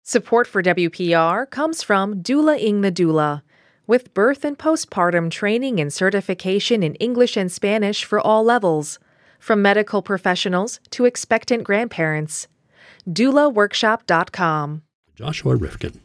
Support for WPR comes from Doula-ing the Doula, with birth and postpartum training and certification in English and Spanish for all levels, from medical professionals to expectant grandparents. DoulaWorkshop.com. Joshua Rifkin.